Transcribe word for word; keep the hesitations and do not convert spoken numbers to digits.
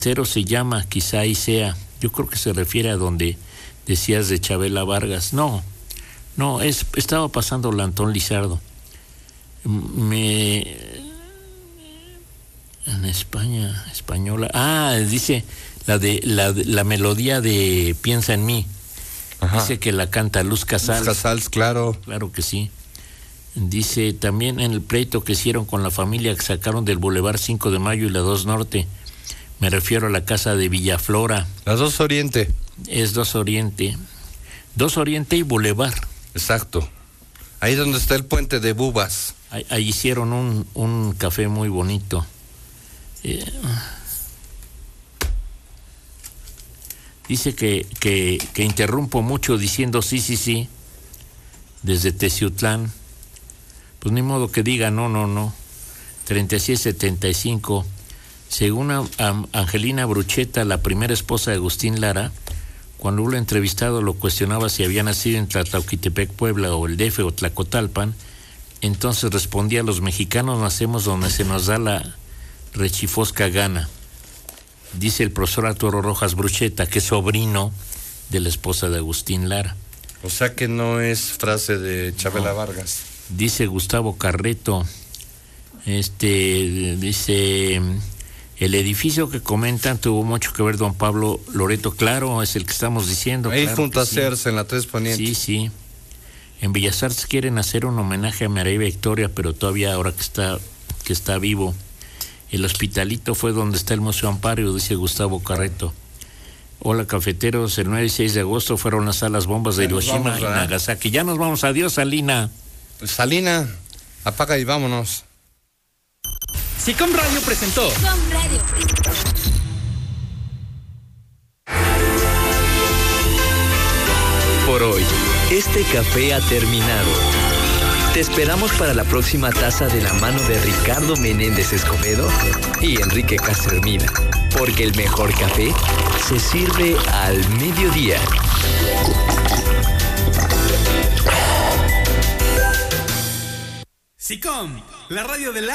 Cero se llama, quizá ahí sea. Yo creo que se refiere a donde decías de Chabela Vargas. No, no, es, estaba pasando la Antón Lizardo. Me... En España, española. Ah, dice la de la, la melodía de Piensa en mí. Ajá. Dice que la canta Luz Casals. Luz Casals, claro. Claro que sí. Dice también en el pleito que hicieron con la familia que sacaron del Boulevard cinco de Mayo y la dos Norte. Me refiero a la casa de Villaflora. La dos Oriente. Es dos Oriente. dos Oriente y Boulevard. Exacto. Ahí donde está el puente de Bubas. Ahí, ahí hicieron un, un café muy bonito. Eh, dice que, que, que interrumpo mucho diciendo sí, sí, sí. Desde Teciutlán. Pues ni modo que diga no, no, no. treinta y siete setenta y cinco. Según a, a Angelina Brucheta, la primera esposa de Agustín Lara, cuando hubo entrevistado lo cuestionaba si había nacido en Tlatlauquitepec, Puebla, o el D F o Tlacotalpan, entonces respondía: los mexicanos nacemos donde se nos da la rechifosca gana. Dice el profesor Arturo Rojas Brucheta, que es sobrino de la esposa de Agustín Lara. O sea que no es frase de Chabela no. Vargas. Dice Gustavo Carreto, este, dice... El edificio que comentan tuvo mucho que ver don Pablo Loreto, claro, es el que estamos diciendo. Ahí claro junto a Cerce, sí. En la Tres Poniente. Sí, sí. En Bellas Artes quieren hacer un homenaje a María Victoria, pero todavía ahora que está, que está vivo. El Hospitalito fue donde está el Museo Amparo, dice Gustavo Carreto. Hola, cafeteros, el nueve y seis de agosto fueron las salas bombas de Hiroshima vamos, y Nagasaki. Ya nos vamos, adiós, Salina. Pues Salina, apaga y vámonos. SICOM Radio presentó. SICOM Radio. Por hoy, este café ha terminado. Te esperamos para la próxima taza de la mano de Ricardo Menéndez Escobedo y Enrique Castermina, porque el mejor café se sirve al mediodía. SICOM, la radio de la